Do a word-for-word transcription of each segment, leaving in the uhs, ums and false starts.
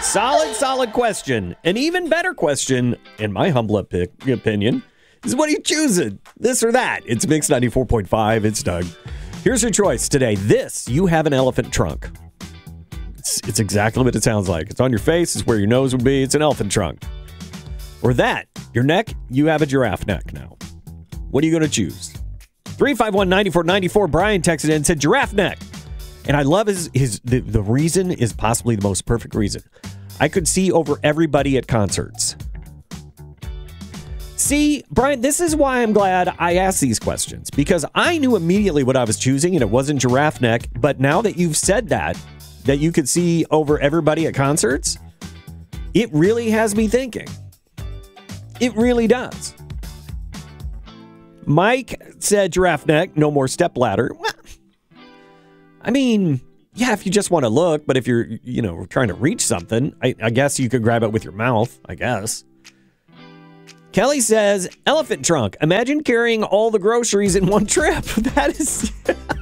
Solid, solid question. An even better question, in my humble opi- opinion, is what are you choosing? This or that? It's Mix ninety-four point five. It's Doug. Here's your choice today. This, you have an elephant trunk. It's, it's exactly what it sounds like. It's on your face. It's where your nose would be. It's an elephant trunk. Or that, your neck, you have a giraffe neck now. What are you going to choose? three five one, nine four nine four. Brian texted in and said giraffe neck. And I love his, his the, the reason is possibly the most perfect reason. I could see over everybody at concerts. See, Brian, this is why I'm glad I asked these questions. Because I knew immediately what I was choosing, and it wasn't giraffe neck. But now that you've said that, that you could see over everybody at concerts, it really has me thinking. It really does. Mike said giraffe neck, no more stepladder. Well, I mean, yeah, if you just want to look, but if you're, you know, trying to reach something, I, I guess you could grab it with your mouth, I guess. Kelly says, elephant trunk. Imagine carrying all the groceries in one trip. That is...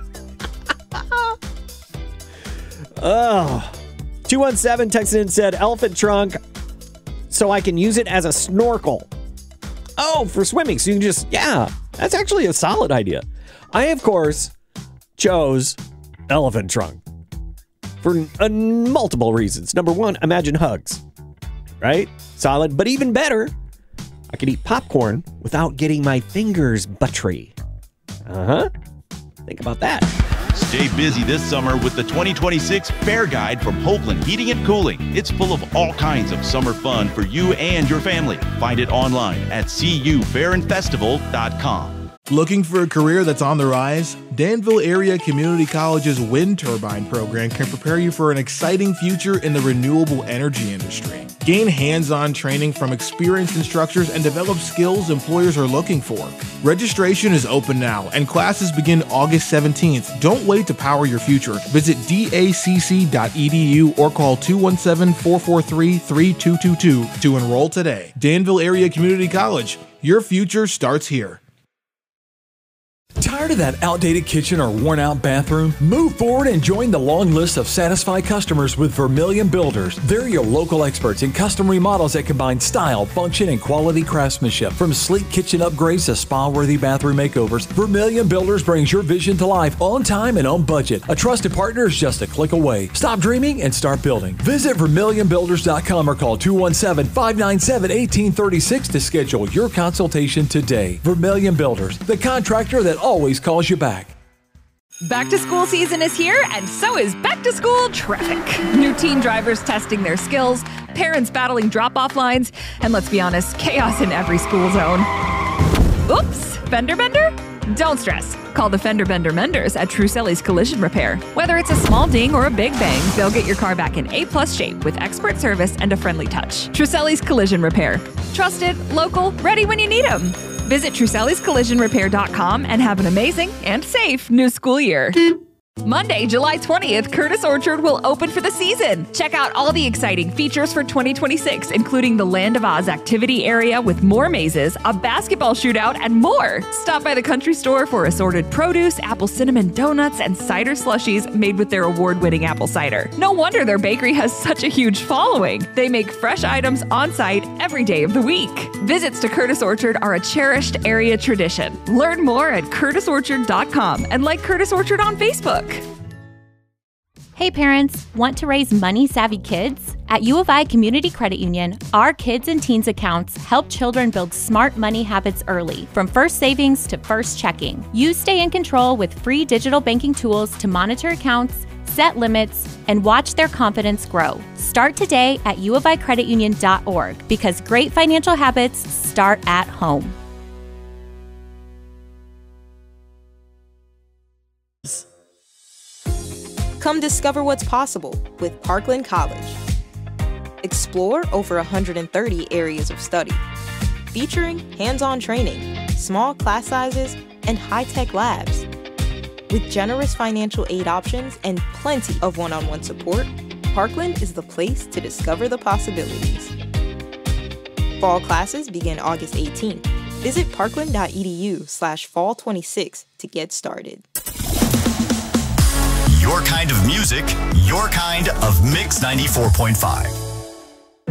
oh. two one seven texted in and said, elephant trunk so I can use it as a snorkel. Oh, for swimming. So you can just, yeah, that's actually a solid idea. I, of course, chose elephant trunk for uh, multiple reasons. Number one, imagine hugs, right? Solid, but even better, I could eat popcorn without getting my fingers buttery. Uh-huh. Think about that. Stay busy this summer with the twenty twenty-six Fair Guide from Hoagland Heating and Cooling. It's full of all kinds of summer fun for you and your family. Find it online at c u fair and festival dot com. Looking for a career that's on the rise? Danville Area Community College's wind turbine program can prepare you for an exciting future in the renewable energy industry. Gain hands-on training from experienced instructors and develop skills employers are looking for. Registration is open now, and classes begin August seventeenth. Don't wait to power your future. Visit d a c c dot e d u or call two one seven, four four three, three two two two to enroll today. Danville Area Community College. Your future starts here. Tired of that outdated kitchen or worn-out bathroom? Move forward and join the long list of satisfied customers with Vermilion Builders. They're your local experts in custom remodels that combine style, function, and quality craftsmanship. From sleek kitchen upgrades to spa-worthy bathroom makeovers, Vermilion Builders brings your vision to life on time and on budget. A trusted partner is just a click away. Stop dreaming and start building. Visit vermilion builders dot com or call two one seven, five nine seven, one eight three six to schedule your consultation today. Vermilion Builders, the contractor that always calls you back. Back to school season is here, and so is back to school traffic. New teen drivers testing their skills, parents battling drop-off lines, and let's be honest, chaos in every school zone. Oops, fender bender? Don't stress. Call the Fender Bender Menders at Truselli's Collision Repair. Whether it's a small ding or a big bang, they'll get your car back in A-plus shape with expert service and a friendly touch. Truselli's Collision Repair. Trusted, local, ready when you need them. Visit Trusellis Collision Repair dot com and have an amazing and safe new school year. Monday, July twentieth, Curtis Orchard will open for the season. Check out all the exciting features for twenty twenty-six, including the Land of Oz activity area with more mazes, a basketball shootout, and more. Stop by the country store for assorted produce, apple cinnamon donuts, and cider slushies made with their award-winning apple cider. No wonder their bakery has such a huge following. They make fresh items on site every day of the week. Visits to Curtis Orchard are a cherished area tradition. Learn more at curtis orchard dot com and like Curtis Orchard on Facebook. Hey parents, want to raise money-savvy kids? At U of I Community Credit Union, our Kids and Teens accounts help children build smart money habits early, from first savings to first checking. You stay in control with free digital banking tools to monitor accounts, set limits, and watch their confidence grow. Start today at u of i credit union dot org because great financial habits start at home. Come discover what's possible with Parkland College. Explore over one hundred thirty areas of study, featuring hands-on training, small class sizes, and high-tech labs. With generous financial aid options and plenty of one-on-one support, Parkland is the place to discover the possibilities. Fall classes begin August eighteenth. Visit parkland dot e d u slash fall twenty-six to get started. Your kind of music, your kind of Mix ninety-four point five.